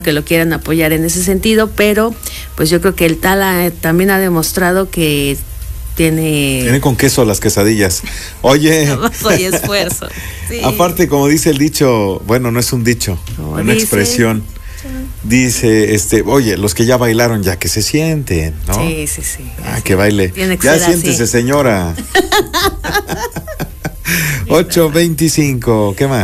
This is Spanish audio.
que lo quieran apoyar en ese sentido, pero pues yo creo que el Tala también ha demostrado que tiene con queso las quesadillas. Oye, trabajo y esfuerzo. Sí. Aparte, como dice el dicho, bueno, no es un dicho, una expresión. Dice, oye, los que ya bailaron, ya que se sienten, ¿no? Sí. Que baile. Tiene que ya ser siéntese, así. señora. 8:25, ¿qué más?